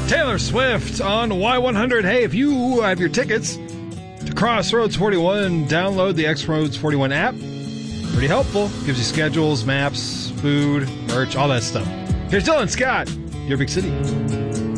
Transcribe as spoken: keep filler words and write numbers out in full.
Taylor Swift on Y one hundred. Hey, if you have your tickets to Crossroads forty-one, download the X Roads forty-one app. Pretty helpful. Gives you schedules, maps, food, merch, all that stuff. Here's Dylan Scott, Your Big City.